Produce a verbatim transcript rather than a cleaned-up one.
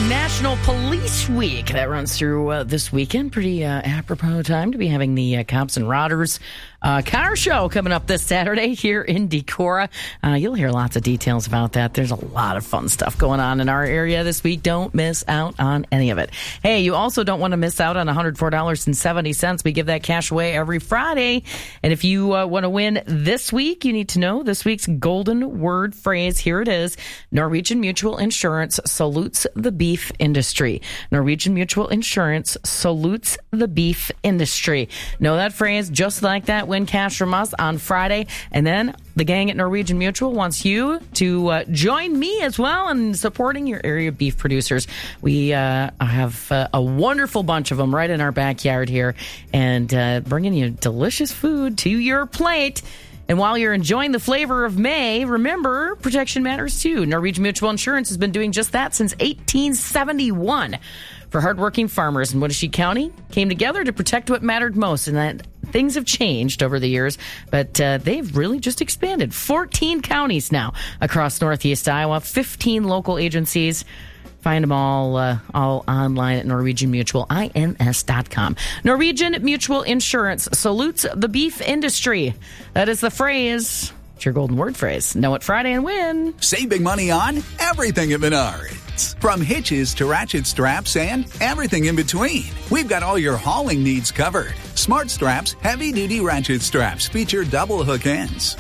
National Police Week. That runs through uh, this weekend. Pretty uh, apropos time to be having the uh, Cops and Rodders uh, car show coming up this Saturday here in Decorah. Uh, you'll hear lots of details about that. There's a lot of fun stuff going on in our area this week. Don't miss out on any of it. Hey, you also don't want to miss out on one hundred four dollars and seventy cents. We give that cash away every Friday. And if you uh, want to win this week, you need to know this week's golden word phrase. Here it is. Norwegian Mutual Insurance salutes the beef industry. Norwegian Mutual Insurance salutes the beef industry. Know that phrase just like that. Win cash from us on Friday. And then the gang at Norwegian Mutual wants you to uh, join me as well in supporting your area beef producers. We uh, have uh, a wonderful bunch of them right in our backyard here and uh, bringing you delicious food to your plate. And while you're enjoying the flavor of May, remember, protection matters too. Norwegian Mutual Insurance has been doing just that since eighteen seventy-one. For hardworking farmers in Wenatchee County, came together to protect what mattered most, and that things have changed over the years, but uh, they've really just expanded. fourteen counties now across Northeast Iowa, fifteen local agencies. Find them all uh, all online at Norwegian Mutual Ins dot com. Norwegian Mutual Insurance salutes the beef industry. That is the phrase. It's your golden word phrase. Know it Friday and win. Save big money on everything at Menards. From hitches to ratchet straps and everything in between. We've got all your hauling needs covered. Smart Straps heavy-duty ratchet straps feature double hook ends.